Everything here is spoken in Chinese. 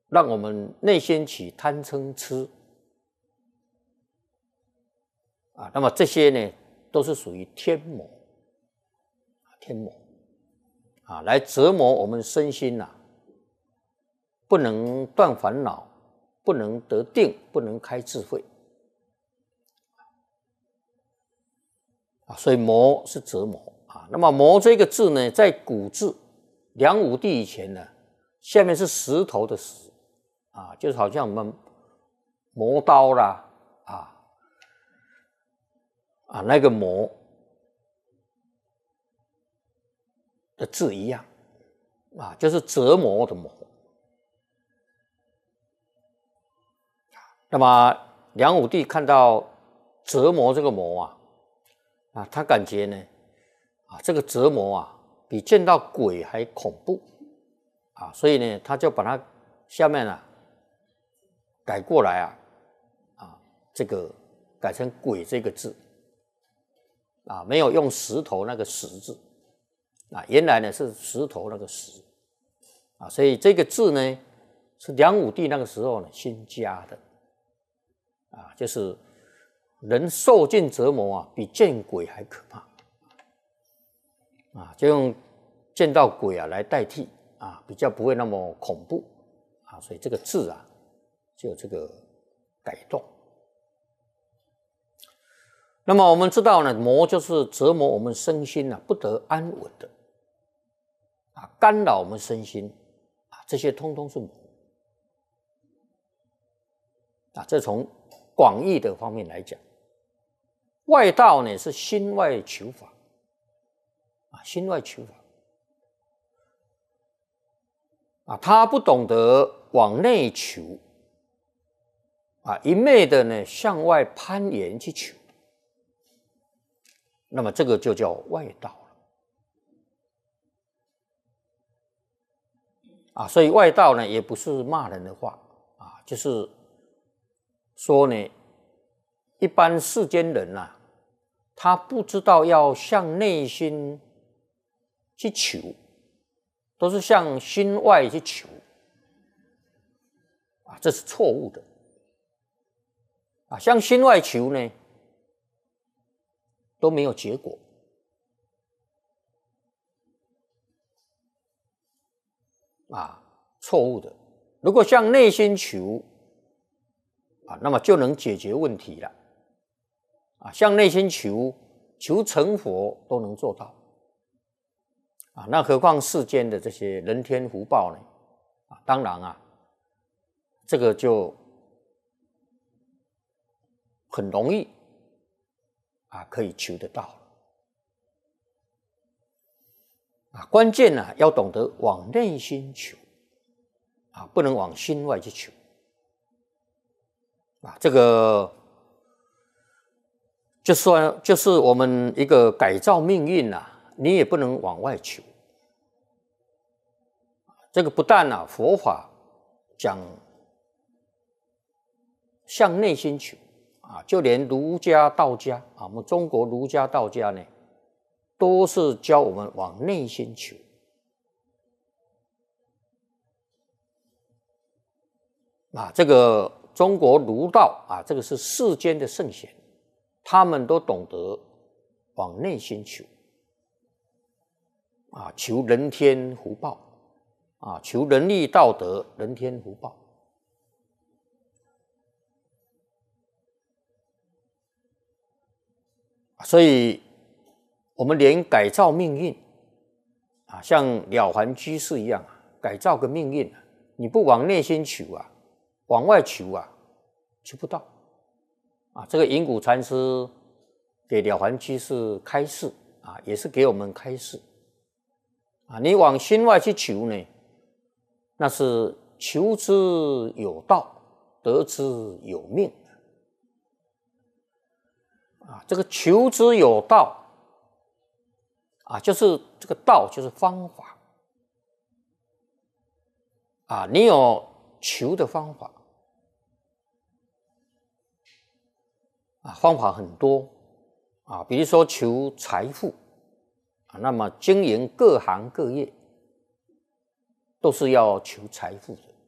让我们内心起贪嗔痴啊，那么这些呢，都是属于天魔，天魔啊，来折磨我们身心呐，不能断烦恼，不能得定，不能开智慧啊，所以魔是折磨啊。那么魔这个字呢，在古字梁武帝以前呢，下面是石头的石啊，就是好像我们磨刀啦那个磨的字一样啊，就是折磨的磨。那么梁武帝看到折磨这个磨啊，他感觉呢这个折磨比见到鬼还恐怖啊，所以呢他就把它下面改过来这个改成鬼这个字啊，没有用石头那个石字啊，原来呢是石头那个石啊，所以这个字呢是梁武帝那个时候呢新加的啊，就是人受尽折磨比见鬼还可怕啊，就用见到鬼来代替啊，比较不会那么恐怖啊，所以这个字就有这个改动。那么我们知道呢，魔就是折磨我们身心不得安稳的干扰我们身心这些通通是魔这从广义的方面来讲，外道呢是心外求法心外求法他不懂得往内求一昧的呢向外攀岩去求，那么这个就叫外道了所以外道呢也不是骂人的话就是说呢，一般世间人他不知道要向内心去求，都是向心外去求这是错误的向心外求呢都没有结果错误的。如果向内心求那么就能解决问题了向内心求成佛都能做到那何况世间的这些人天福报呢当然这个就很容易可以求得到关键要懂得往内心求不能往心外去求这个就是我们一个改造命运你也不能往外求这个不但佛法讲向内心求就连儒家道家我们中国儒家道家呢都是教我们往内心求这个中国儒道这个是世间的圣贤，他们都懂得往内心求求人天福报求仁义道德人天福报所以我们连改造命运像了凡居士一样改造个命运你不往内心求往外求求不到这个隐谷禅师给了凡居士开示也是给我们开示你往心外去求呢，那是求之有道，得之有命这个求之有道就是这个道就是方法你有求的方法方法很多比如说求财富那么经营各行各业都是要求财富的